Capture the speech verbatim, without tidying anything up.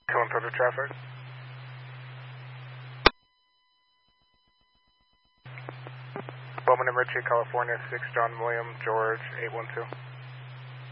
Killing total traffic. Bowman and Ritchie, California, six John William, George, eight one two.